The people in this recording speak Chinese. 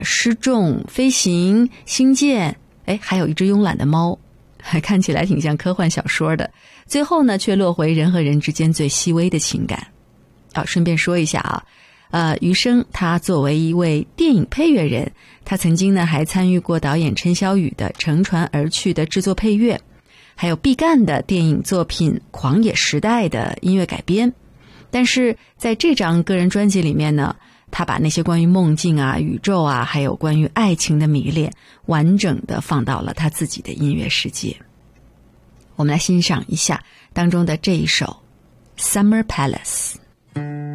失重、飞行、星舰，还有一只慵懒的猫，看起来挺像科幻小说的。最后呢，却落回人和人之间最细微的情感。顺便说一下余生他作为一位电影配乐人，他曾经呢还参与过导演陈晓宇的《乘船而去》的制作配乐，还有毕赣的电影作品《狂野时代》的音乐改编。但是在这张个人专辑里面呢，他把那些关于梦境啊、宇宙啊，还有关于爱情的迷恋，完整的放到了他自己的音乐世界。我们来欣赏一下当中的这一首《Summer Palace》。